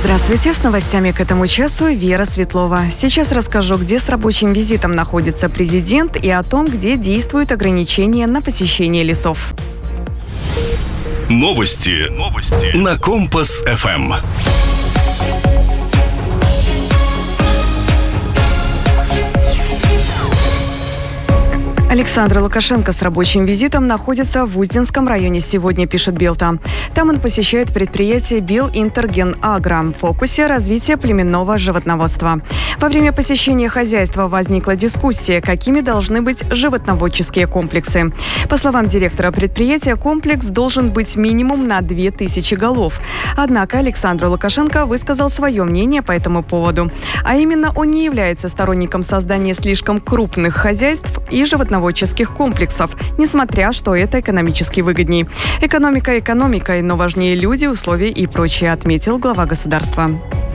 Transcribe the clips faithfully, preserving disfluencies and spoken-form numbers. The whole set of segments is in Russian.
Здравствуйте, с новостями к этому часу Вера Светлова. Сейчас расскажу, где с рабочим визитом находится президент и о том, где действуют ограничения на посещение лесов. Новости. Новости. На Компас эф эм. Александр Лукашенко с рабочим визитом находится в Узденском районе сегодня, пишет Белта. Там он посещает предприятие Белинтергенагро в фокусе развития племенного животноводства. Во время посещения хозяйства возникла дискуссия, какими должны быть животноводческие комплексы. По словам директора предприятия, комплекс должен быть минимум на две тысячи голов. Однако Александр Лукашенко высказал свое мнение по этому поводу. А именно, он не является сторонником создания слишком крупных хозяйств и животноводческих комплексов, несмотря, что это экономически выгодней. Экономика экономикой, но важнее люди, условия и прочее, отметил глава государства.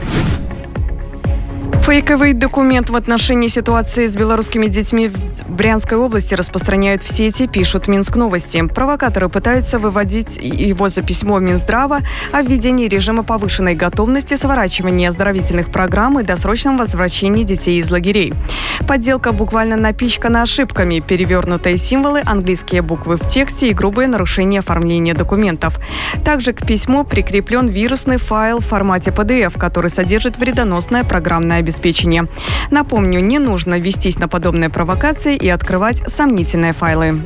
Фейковый документ в отношении ситуации с белорусскими детьми в Брянской области распространяют в сети, пишут Минск Новости. Провокаторы пытаются выводить его за письмо Минздрава о введении режима повышенной готовности, сворачивании оздоровительных программ и досрочном возвращении детей из лагерей. Подделка буквально напичкана ошибками, перевернутые символы, английские буквы в тексте и грубые нарушения оформления документов. Также к письму прикреплен вирусный файл в формате пи ди эф, который содержит вредоносное программное обеспечение. Напомню, не нужно вестись на подобные провокации и открывать сомнительные файлы.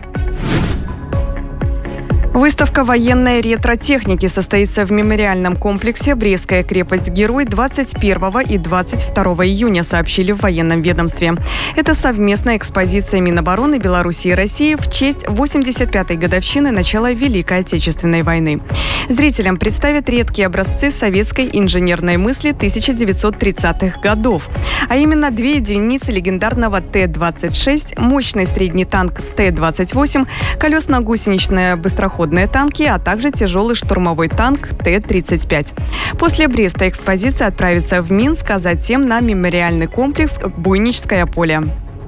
Выставка военной ретро-техники состоится в мемориальном комплексе «Брестская крепость-герой» двадцать первого и двадцать второго июня, сообщили в военном ведомстве. Это совместная экспозиция Минобороны Беларуси и России в честь восемьдесят пятой годовщины начала Великой Отечественной войны. Зрителям представят редкие образцы советской инженерной мысли тысяча девятьсот тридцатых годов. А именно две единицы легендарного Т двадцать шесть, мощный средний танк Т двадцать восемь, колесно-гусеничная быстроходная танки, а также тяжелый штурмовой танк Т тридцать пять. После Бреста экспозиция отправится в Минск, а затем на мемориальный комплекс «Буйническое поле».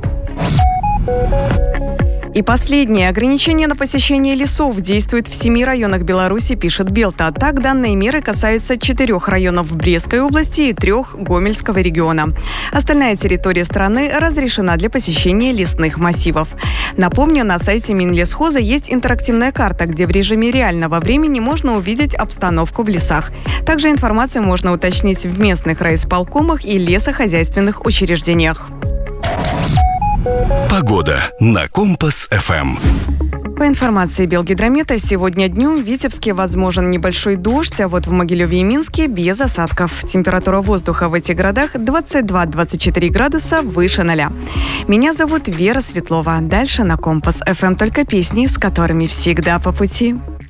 И последнее. Ограничение на посещение лесов действует в семи районах Беларуси, пишет Белта. Так, данные меры касаются четырех районов Брестской области и трех Гомельского региона. Остальная территория страны разрешена для посещения лесных массивов. Напомню, на сайте Минлесхоза есть интерактивная карта, где в режиме реального времени можно увидеть обстановку в лесах. Также информацию можно уточнить в местных райисполкомах и лесохозяйственных учреждениях. Погода на Компас эф эм. По информации Белгидромета, сегодня днем в Витебске возможен небольшой дождь, а вот в Могилеве и Минске без осадков. Температура воздуха в этих городах двадцать два - двадцать четыре градуса выше ноля. Меня зовут Вера Светлова. Дальше на Компас эф эм только песни, с которыми всегда по пути.